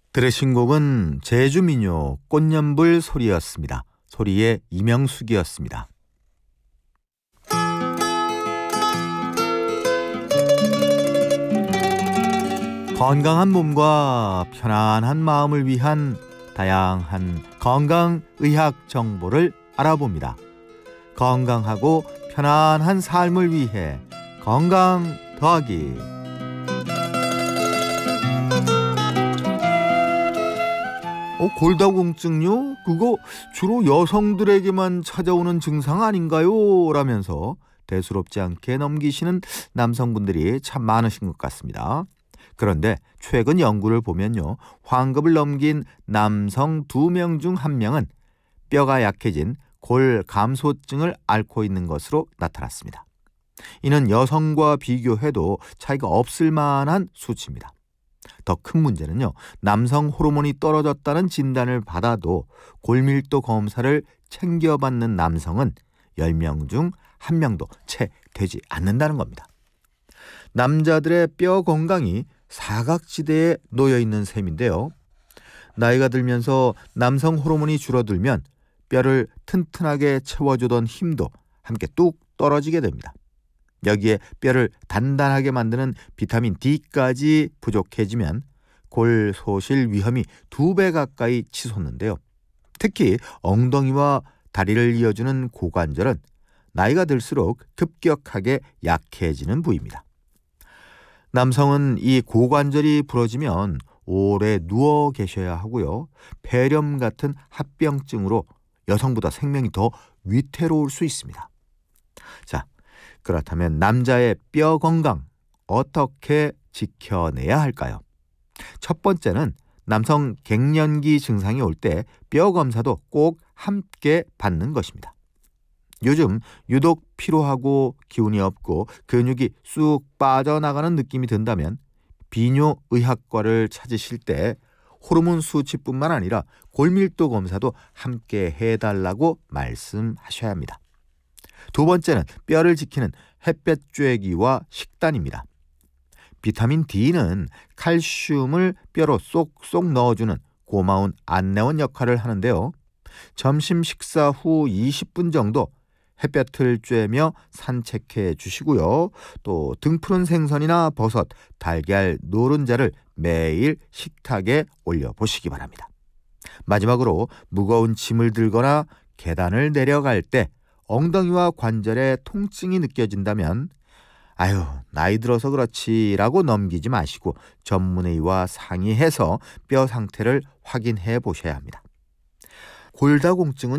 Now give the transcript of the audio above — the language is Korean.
들으신 곡은 제주민요 꽃연불 소리였습니다. 소리의 이명숙이었습니다. 건강한 몸과 편안한 마음을 위한 다양한 건강의학 정보를 알아봅니다. 건강하고 편안한 삶을 위해 건강 더하기. 골다공증요? 그거 주로 여성들에게만 찾아오는 증상 아닌가요? 라면서 대수롭지 않게 넘기시는 남성분들이 참 많으신 것 같습니다. 그런데 최근 연구를 보면요, 환급을 넘긴 남성 2명 중 1명은 뼈가 약해진 골감소증을 앓고 있는 것으로 나타났습니다. 이는 여성과 비교해도 차이가 없을 만한 수치입니다. 더 큰 문제는요, 남성 호르몬이 떨어졌다는 진단을 받아도 골밀도 검사를 챙겨받는 남성은 10명 중 1명도 채 되지 않는다는 겁니다. 남자들의 뼈 건강이 사각지대에 놓여 있는 셈인데요. 나이가 들면서 남성 호르몬이 줄어들면 뼈를 튼튼하게 채워주던 힘도 함께 뚝 떨어지게 됩니다. 여기에 뼈를 단단하게 만드는 비타민 D까지 부족해지면 골 소실 위험이 2배 가까이 치솟는데요. 특히 엉덩이와 다리를 이어주는 고관절은 나이가 들수록 급격하게 약해지는 부위입니다. 남성은 이 고관절이 부러지면 오래 누워 계셔야 하고요. 폐렴 같은 합병증으로 여성보다 생명이 더 위태로울 수 있습니다. 자, 그렇다면 남자의 뼈 건강 어떻게 지켜내야 할까요? 첫 번째는 남성 갱년기 증상이 올 때 뼈 검사도 꼭 함께 받는 것입니다. 요즘 유독 피로하고 기운이 없고 근육이 쑥 빠져나가는 느낌이 든다면 비뇨의학과를 찾으실 때 호르몬 수치뿐만 아니라 골밀도 검사도 함께 해달라고 말씀하셔야 합니다. 두 번째는 뼈를 지키는 햇볕 쬐기와 식단입니다. 비타민 D는 칼슘을 뼈로 쏙쏙 넣어주는 고마운 안내원 역할을 하는데요. 점심 식사 후 20분 정도 햇볕을 쬐며 산책해 주시고요. 또 등푸른 생선이나 버섯, 달걀, 노른자를 매일 식탁에 올려보시기 바랍니다. 마지막으로 무거운 짐을 들거나 계단을 내려갈 때 엉덩이와 관절에 통증이 느껴진다면 아유, 나이 들어서 그렇지라고 넘기지 마시고 전문의와 상의해서 뼈 상태를 확인해 보셔야 합니다. 골다공증은